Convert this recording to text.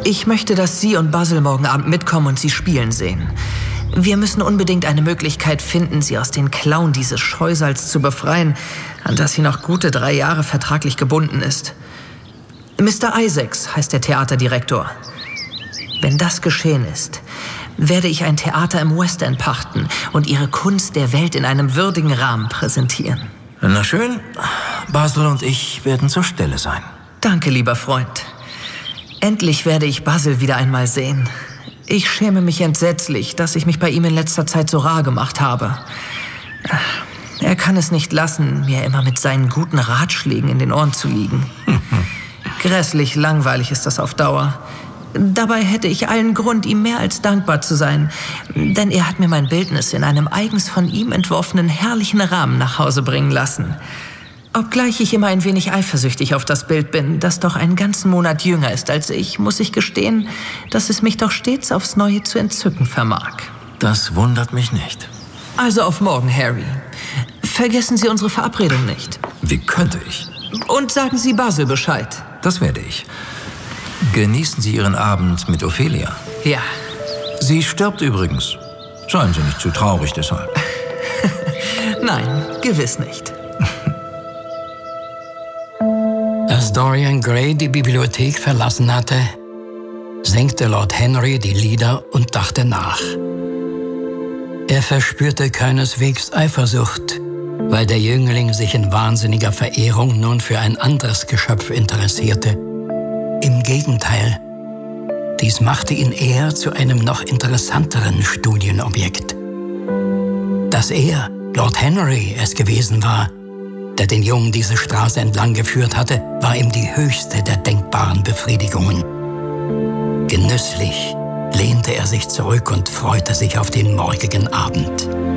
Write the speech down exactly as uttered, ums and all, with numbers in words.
Ich möchte, dass Sie und Basil morgen Abend mitkommen und Sie spielen sehen. Wir müssen unbedingt eine Möglichkeit finden, Sie aus den Klauen dieses Scheusals zu befreien, an das sie noch gute drei Jahre vertraglich gebunden ist. Mister Isaacs heißt der Theaterdirektor. Wenn das geschehen ist, werde ich ein Theater im West End pachten und Ihre Kunst der Welt in einem würdigen Rahmen präsentieren. Na schön, Basil und ich werden zur Stelle sein. Danke, lieber Freund. Endlich werde ich Basil wieder einmal sehen. Ich schäme mich entsetzlich, dass ich mich bei ihm in letzter Zeit so rar gemacht habe. Er kann es nicht lassen, mir immer mit seinen guten Ratschlägen in den Ohren zu liegen. Grässlich langweilig ist das auf Dauer. Dabei hätte ich allen Grund, ihm mehr als dankbar zu sein, denn er hat mir mein Bildnis in einem eigens von ihm entworfenen herrlichen Rahmen nach Hause bringen lassen. Obgleich ich immer ein wenig eifersüchtig auf das Bild bin, das doch einen ganzen Monat jünger ist als ich, muss ich gestehen, dass es mich doch stets aufs Neue zu entzücken vermag. Das wundert mich nicht. Also auf morgen, Harry. Vergessen Sie unsere Verabredung nicht. Wie könnte ich? Und sagen Sie Basil Bescheid. Das werde ich. Genießen Sie Ihren Abend mit Ophelia. Ja. Sie stirbt übrigens. Seien Sie nicht zu traurig deshalb. Nein, gewiss nicht. Als Dorian Gray die Bibliothek verlassen hatte, senkte Lord Henry die Lider und dachte nach. Er verspürte keineswegs Eifersucht, weil der Jüngling sich in wahnsinniger Verehrung nun für ein anderes Geschöpf interessierte. Im Gegenteil, dies machte ihn eher zu einem noch interessanteren Studienobjekt. Dass er, Lord Henry, es gewesen war, der den Jungen diese Straße entlang geführt hatte, war ihm die höchste der denkbaren Befriedigungen. Genüsslich lehnte er sich zurück und freute sich auf den morgigen Abend.